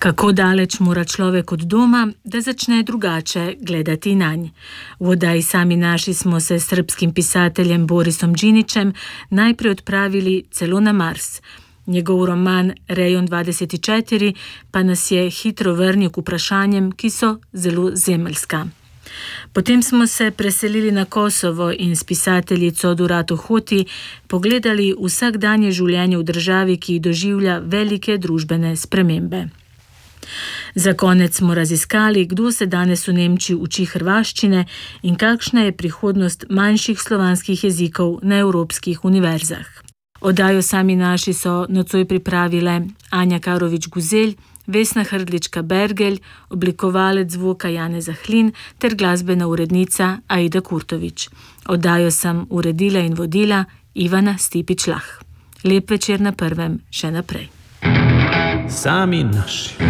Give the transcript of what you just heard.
Kako daleč mora človek od doma, da začne drugače gledati nanj? V oddaji Sami naši smo se s srbskim pisateljem Borisom Đinićem najprej odpravili celo na Mars. Njegov roman Rejon 24 pa nas je hitro vrnil k vprašanjem, ki so zelo zemeljska. Potem smo se preselili na Kosovo in s pisateljico Durato Hoti pogledali vsakdanje življenje v državi, ki doživlja velike družbene spremembe. Za konec smo raziskali, kdo se danes v Nemčiji uči hrvaščine in kakšna je prihodnost manjših slovanskih jezikov na evropskih univerzah. Oddajo Sami naši so nocoj pripravile Anja Karović-Guzelj, Vesna Hrdlička-Bergelj, oblikovalec zvoka Janez Zahlin ter glasbena urednica Aida Kurtović. Oddajo sem uredila in vodila Ivana Stipić-Lah. Lep večer na Prvem še naprej. Sami naši.